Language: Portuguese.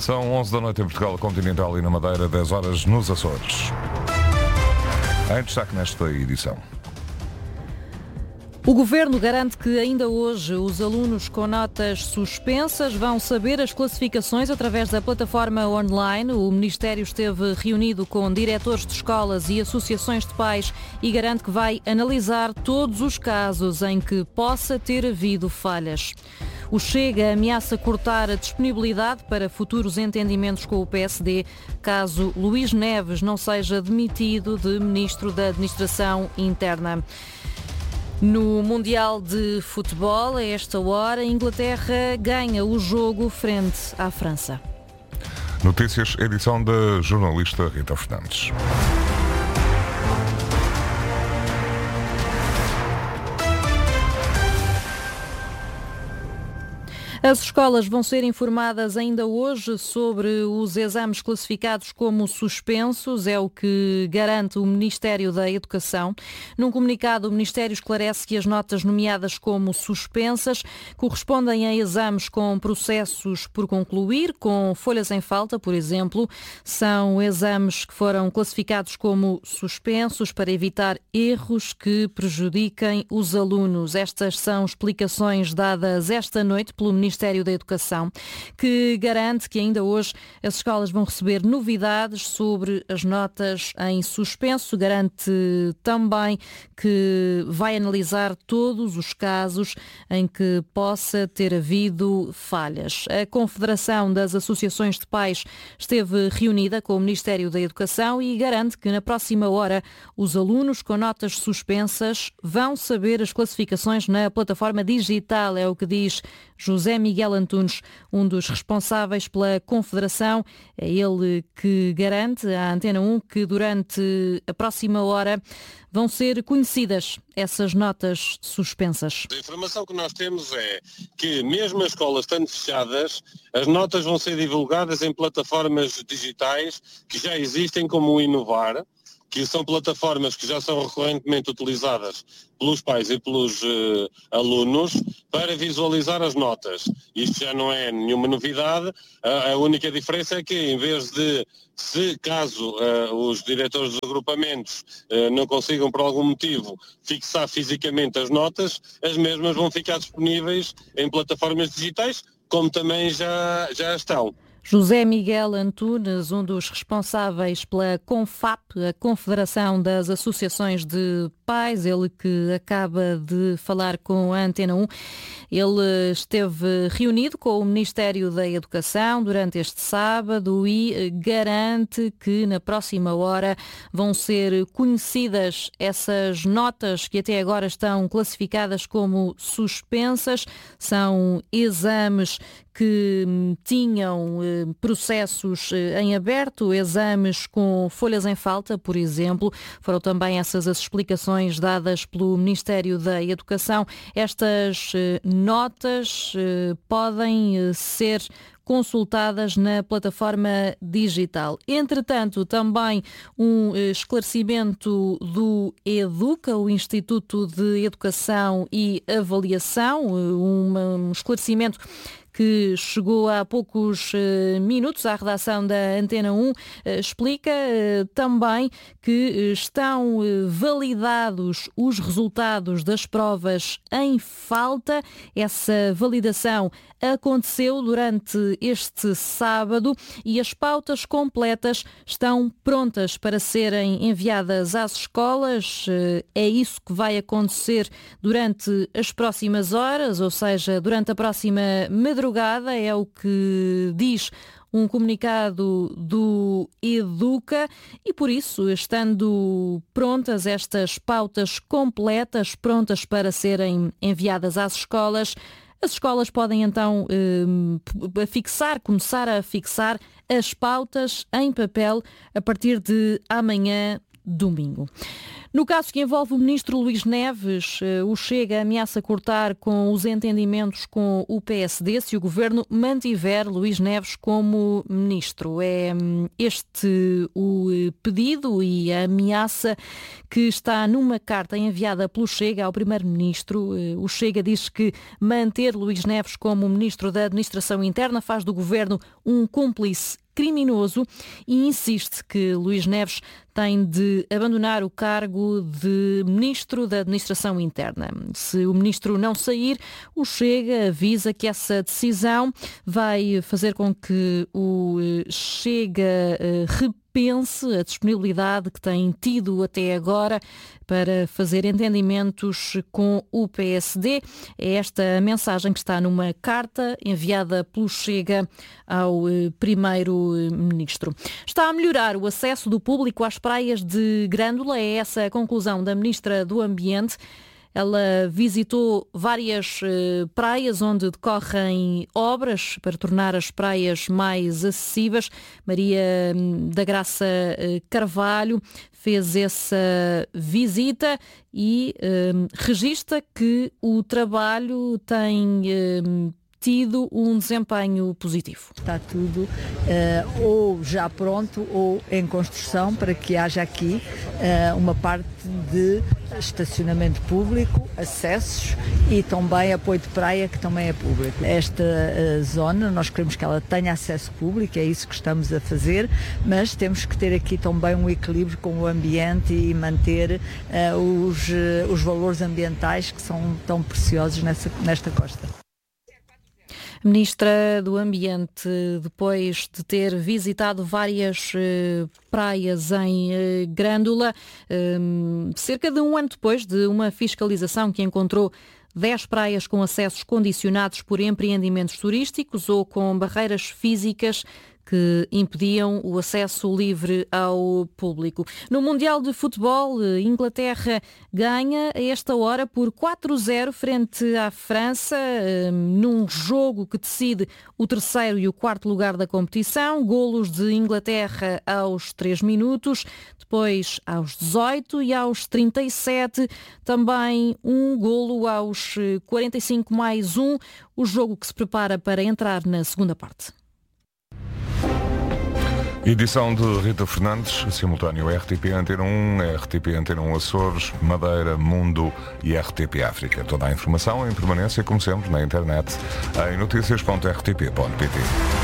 São 11 da noite em Portugal Continental e na Madeira, 10 horas nos Açores. Em destaque nesta edição. O Governo garante que ainda hoje os alunos com notas suspensas vão saber as classificações através da plataforma online. O Ministério esteve reunido com diretores de escolas e associações de pais e garante que vai analisar todos os casos em que possa ter havido falhas. O Chega ameaça cortar a disponibilidade para futuros entendimentos com o PSD, caso Luís Neves não seja demitido de Ministro da Administração Interna. No Mundial de Futebol, a esta hora, a Inglaterra ganha o jogo frente à França. Notícias, edição da jornalista Rita Fernandes. As escolas vão ser informadas ainda hoje sobre os exames classificados como suspensos, é o que garante o Ministério da Educação. Num comunicado, o Ministério esclarece que as notas nomeadas como suspensas correspondem a exames com processos por concluir, com folhas em falta, por exemplo. São exames que foram classificados como suspensos para evitar erros que prejudiquem os alunos. Estas são explicações dadas esta noite pelo Ministério da Educação, que garante que ainda hoje as escolas vão receber novidades sobre as notas em suspenso. Garante também que vai analisar todos os casos em que possa ter havido falhas. A Confederação das Associações de Pais esteve reunida com o Ministério da Educação e garante que na próxima hora os alunos com notas suspensas vão saber as classificações na plataforma digital, é o que diz José Miguel Antunes, um dos responsáveis pela Confederação. É ele que garante à Antena 1 que durante a próxima hora vão ser conhecidas essas notas suspensas. A informação que nós temos é que mesmo as escolas estando fechadas, as notas vão ser divulgadas em plataformas digitais que já existem, como o Inovar, que são plataformas que já são recorrentemente utilizadas pelos pais e pelos alunos para visualizar as notas. Isto já não é nenhuma novidade, a única diferença é que em vez de, caso os diretores dos agrupamentos não consigam por algum motivo fixar fisicamente as notas, as mesmas vão ficar disponíveis em plataformas digitais, como também já estão. José Miguel Antunes, um dos responsáveis pela CONFAP, a Confederação das Associações de Pais, ele que acaba de falar com a Antena 1. Ele esteve reunido com o Ministério da Educação durante este sábado e garante que na próxima hora vão ser conhecidas essas notas que até agora estão classificadas como suspensas. São exames que tinham processos em aberto, exames com folhas em falta, por exemplo. Foram também essas as explicações dadas pelo Ministério da Educação. Estas notas podem ser consultadas na plataforma digital. Entretanto, também um esclarecimento do EDUCA, o Instituto de Educação e Avaliação, um esclarecimento que chegou há poucos minutos à redação da Antena 1, explica também que estão validados os resultados das provas em falta. Essa validação aconteceu durante este sábado e as pautas completas estão prontas para serem enviadas às escolas. É isso que vai acontecer durante as próximas horas, ou seja, durante a próxima madrugada, é o que diz um comunicado do EDUCA e, por isso, estando prontas estas pautas completas, prontas para serem enviadas às escolas, as escolas podem então começar a fixar as pautas em papel a partir de amanhã, domingo. No caso que envolve o ministro Luís Neves, o Chega ameaça cortar com os entendimentos com o PSD se o governo mantiver Luís Neves como ministro. É este o pedido e a ameaça que está numa carta enviada pelo Chega ao primeiro-ministro. O Chega diz que manter Luís Neves como ministro da Administração Interna faz do governo um cúmplice criminoso e insiste que Luís Neves tem de abandonar o cargo de Ministro da Administração Interna. Se o Ministro não sair, o Chega avisa que essa decisão vai fazer com que o Chega repense a disponibilidade que tem tido até agora para fazer entendimentos com o PSD. É esta a mensagem que está numa carta enviada pelo Chega ao primeiro-ministro. Está a melhorar o acesso do público às praias de Grândola, é essa a conclusão da Ministra do Ambiente. Ela visitou várias praias onde decorrem obras para tornar as praias mais acessíveis. Maria da Graça Carvalho fez essa visita e registra que o trabalho tem tido um desempenho positivo. Está tudo ou já pronto ou em construção para que haja aqui uma parte de estacionamento público, acessos e também apoio de praia que também é público. Esta zona nós queremos que ela tenha acesso público, é isso que estamos a fazer, mas temos que ter aqui também um equilíbrio com o ambiente e manter os valores ambientais que são tão preciosos nesta costa. Ministra do Ambiente, depois de ter visitado várias praias em Grândola, cerca de um ano depois de uma fiscalização que encontrou 10 praias com acessos condicionados por empreendimentos turísticos ou com barreiras físicas que impediam o acesso livre ao público. No Mundial de Futebol, Inglaterra ganha a esta hora por 4-0 frente à França, num jogo que decide o terceiro e o quarto lugar da competição. Golos de Inglaterra aos 3 minutos, depois aos 18 e aos 37, também um golo aos 45+1, o jogo que se prepara para entrar na segunda parte. Edição de Rita Fernandes, simultâneo RTP Antena 1, RTP Antena 1 Açores, Madeira, Mundo e RTP África. Toda a informação em permanência, como sempre, na internet, em noticias.rtp.pt.